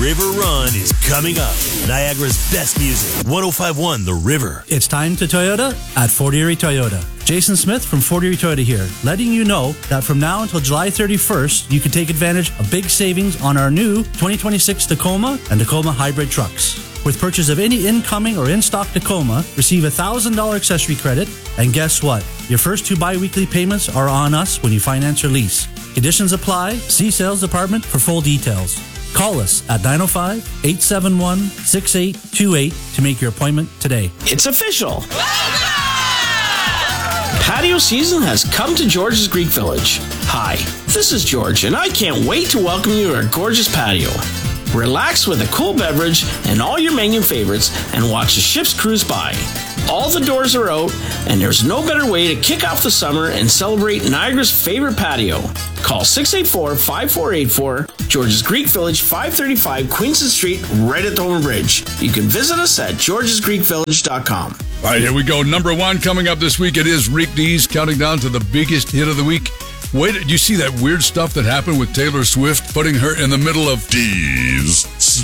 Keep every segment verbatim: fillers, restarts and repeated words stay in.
River Run is coming up. Niagara's best music. ten fifty-one The River. It's time to Toyota at Fort Erie Toyota. Jason Smith from Fort Erie Toyota here, letting you know that from now until July thirty-first, you can take advantage of big savings on our new twenty twenty-six Tacoma and Tacoma hybrid trucks. With purchase of any incoming or in-stock Tacoma, receive a one thousand dollars accessory credit, and guess what? Your first two bi-weekly payments are on us when you finance your lease. Conditions apply. See sales department for full details. Call us at nine oh five, eight seven one, six eight two eight to make your appointment today. It's official. Patio season has come to George's Greek Village. Hi, this is George, and I can't wait to welcome you to our gorgeous patio. Relax with a cool beverage and all your menu favorites and watch the ships cruise by. All the doors are out, and there's no better way to kick off the summer and celebrate Niagara's favorite patio. Call six eight four, five four eight four, George's Greek Village, five thirty-five Queenston Street, right at Thornton Bridge. You can visit us at georges greek village dot com. All right, here we go. Number one coming up this week. It is Rick Dees counting down to the biggest hit of the week. Wait, did you see that weird stuff that happened with Taylor Swift, putting her in the middle of Dees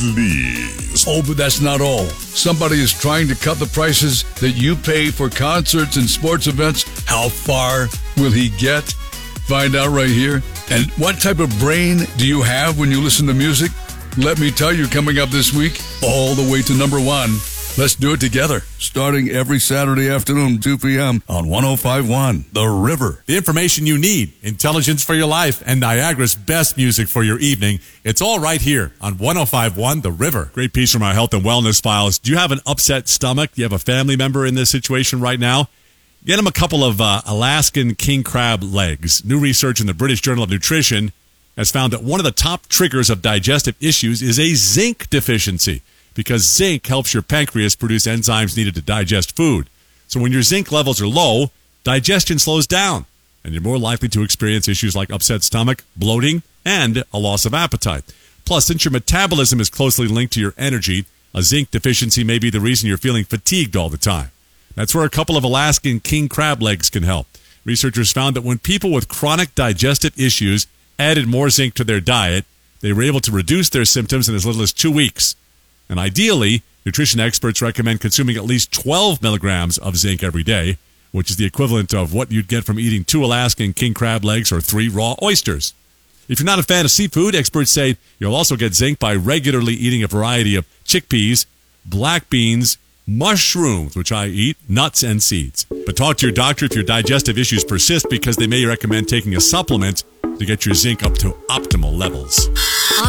Sleaze? Oh, but that's not all. Somebody is trying to cut the prices that you pay for concerts and sports events. How far will he get? Find out right here. And what type of brain do you have when you listen to music? Let me tell you, coming up this week, all the way to number one. Let's do it together, starting every Saturday afternoon, two p.m. on ten fifty-one The River. The information you need, intelligence for your life, and Niagara's best music for your evening. It's all right here on ten fifty-one The River. Great piece from our health and wellness files. Do you have an upset stomach? Do you have a family member in this situation right now? Get them a couple of uh, Alaskan king crab legs. New research in the British Journal of Nutrition has found that one of the top triggers of digestive issues is a zinc deficiency, because zinc helps your pancreas produce enzymes needed to digest food. So when your zinc levels are low, digestion slows down, and you're more likely to experience issues like upset stomach, bloating, and a loss of appetite. Plus, since your metabolism is closely linked to your energy, a zinc deficiency may be the reason you're feeling fatigued all the time. That's where a couple of Alaskan king crab legs can help. Researchers found that when people with chronic digestive issues added more zinc to their diet, they were able to reduce their symptoms in as little as two weeks. And ideally, nutrition experts recommend consuming at least twelve milligrams of zinc every day, which is the equivalent of what you'd get from eating two Alaskan king crab legs or three raw oysters. If you're not a fan of seafood, experts say you'll also get zinc by regularly eating a variety of chickpeas, black beans, mushrooms, which I eat, nuts, and seeds. But talk to your doctor if your digestive issues persist, because they may recommend taking a supplement to get your zinc up to optimal levels.